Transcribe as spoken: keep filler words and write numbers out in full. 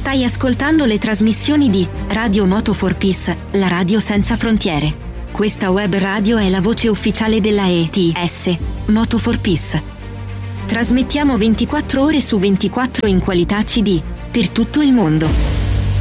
Stai ascoltando le trasmissioni di Radio Moto for Peace, la radio senza frontiere. Questa web radio è la voce ufficiale della E T S, Moto for Peace. Trasmettiamo ventiquattro ore su ventiquattro in qualità C D, per tutto il mondo.